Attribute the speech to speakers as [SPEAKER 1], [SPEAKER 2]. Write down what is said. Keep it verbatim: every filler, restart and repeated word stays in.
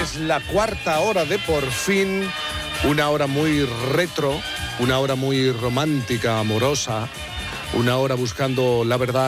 [SPEAKER 1] Es la cuarta hora de Por Fin, una hora muy retro, una hora muy romántica, amorosa, una hora buscando la verdad